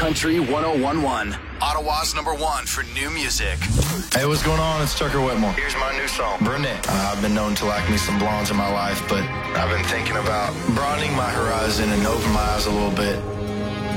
Country 101.1. Ottawa's #1 for new music. Hey, what's going on? It's Tucker Whitmore. Here's my new song, Brunette. I've been known to like me some blondes in my life, but I've been thinking about broadening my horizon and open my eyes a little bit.